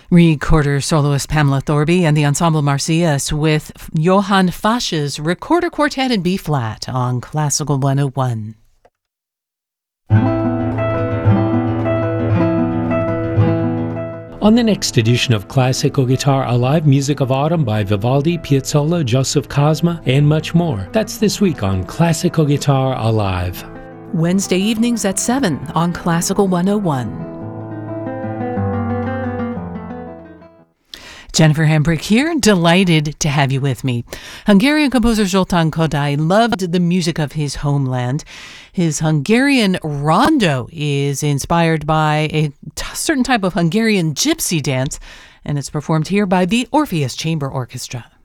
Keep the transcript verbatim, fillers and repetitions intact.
Recorder soloist Pamela Thorby and the Ensemble Marsyas with Johann Fasch's Recorder Quartet in B-flat on Classical one oh one. On the next edition of Classical Guitar Alive, music of autumn by Vivaldi, Piazzolla, Joseph Cosma, and much more. That's this week on Classical Guitar Alive. Wednesday evenings at seven on Classical one oh one. Jennifer Hambrick here, delighted to have you with me. Hungarian composer Zoltán Kodály loved the music of his homeland. His Hungarian rondo is inspired by a t- certain type of Hungarian gypsy dance, and it's performed here by the Orpheus Chamber Orchestra.